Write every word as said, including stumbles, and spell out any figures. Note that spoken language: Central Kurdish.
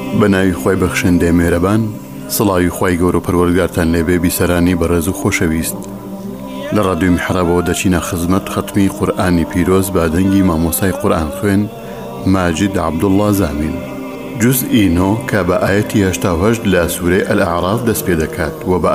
بەناوی خۆی بەخشندەی میهرەبان، سڵاوی خۆی گەورە و پەروەردگارتان لێبێ بیسەرانی بەڕێز و خۆشەویست. لە ڕادیۆ میحرابەوە دەچینە خزمەت ختمی قورئانی پیرۆز بە دەنگی مامۆستای قورئان خوێن ماجد عەبدوڵڵا زامین، جوزئی نۆ کە بە ئایەتی هەشتا و هەشت لە سوورەی ئەلئەعراف دەست پێ دەکات و بە